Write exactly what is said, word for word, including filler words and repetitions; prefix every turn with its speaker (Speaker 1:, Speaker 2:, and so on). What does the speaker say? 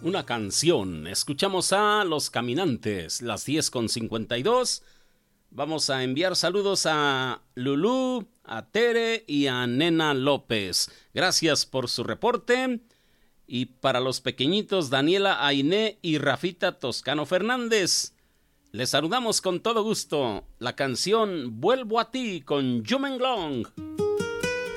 Speaker 1: una canción. Escuchamos a Los Caminantes, las diez con cincuenta y dos. Vamos a enviar saludos a Lulú, a Tere y a Nena López. Gracias por su reporte. Y para los pequeñitos, Daniela Ainé y Rafita Toscano Fernández. Les saludamos con todo gusto. La canción Vuelvo a ti con Yumenglong.